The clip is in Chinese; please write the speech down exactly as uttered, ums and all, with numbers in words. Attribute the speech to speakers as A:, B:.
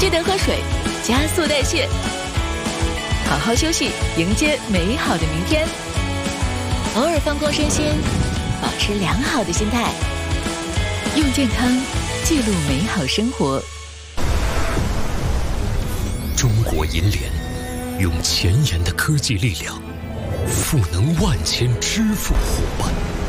A: 智能喝水，加速代谢，好好休息，迎接美好的明天。偶尔放空身心，保持良好的心态，用健康记录美好生活。
B: 中国银联用前沿的科技力量，赋能万千支付伙伴。